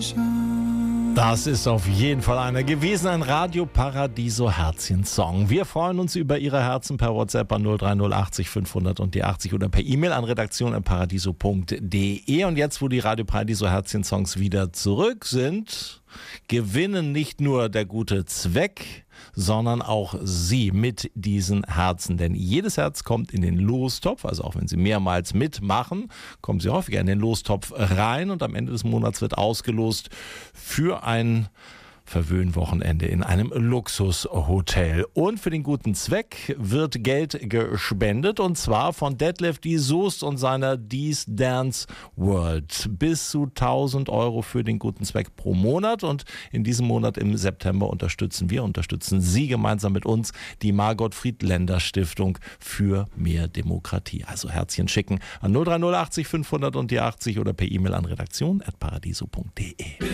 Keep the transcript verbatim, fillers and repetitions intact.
Das ist auf jeden Fall einer gewesen, ein Radio Paradiso Herzchen-Song. Wir freuen uns über Ihre Herzen per WhatsApp an null drei null achtzig fünfhundert und die achtzig oder per E-Mail an redaktion at paradiso punkt de. Und jetzt, wo die Radio Paradiso Herzchen-Songs wieder zurück sind, gewinnen nicht nur der gute Zweck, sondern auch Sie mit diesen Herzen. Denn jedes Herz kommt in den Lostopf, also auch wenn Sie mehrmals mitmachen, kommen Sie häufiger in den Lostopf rein und am Ende des Monats wird ausgelost für ein Verwöhnwochenende in einem Luxushotel. Und für den guten Zweck wird Geld gespendet, und zwar von Detlef D. Soest und seiner D's Dance World. Bis zu tausend Euro für den guten Zweck pro Monat. Und in diesem Monat im September unterstützen wir, unterstützen Sie gemeinsam mit uns die Margot-Friedländer-Stiftung für mehr Demokratie. Also Herzchen schicken an null drei null achtzig fünfhundert und die achtzig oder per E-Mail an redaktion at paradiso punkt de.